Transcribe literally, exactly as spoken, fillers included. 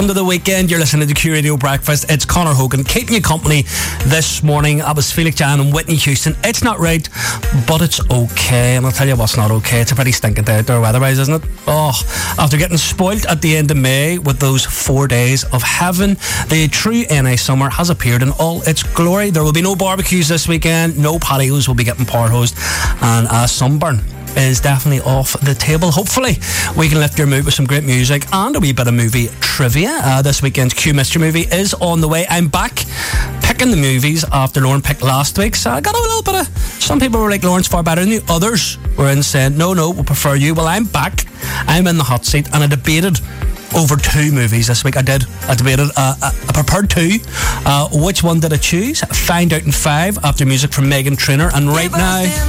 Into the weekend, you're listening to Q Radio Breakfast. It's Conor Hogan keeping you company this morning. I was Felix Jan and Whitney Houston. It's not right, but it's okay. And I'll tell you what's not okay. It's a pretty stinking day out there weather-wise, isn't it? Oh, after getting spoilt at the end of May with those four days of heaven, the true N A summer has appeared in all its glory. There will be no barbecues this weekend. No patios will be getting power hosed, and a sunburn is definitely off the table. Hopefully we can lift your mood with some great music and a wee bit of movie trivia. Uh, this weekend's Q Mystery Movie is on the way. I'm back picking the movies after Lauren picked last week, so I got a little bit of, some people were like, Lauren's far better than you. Others were in saying, no, no, we prefer you. Well, I'm back. I'm in the hot seat, and I debated over two movies this week. I did. I debated. Uh, I prepared two. Uh, which one did I choose? Find out in five after music from Megan Trainor. And right now,